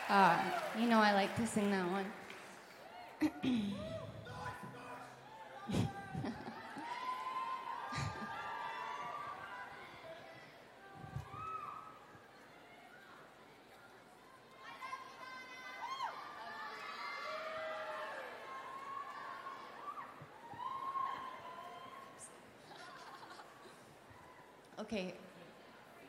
Uh, I like to sing that one. Okay,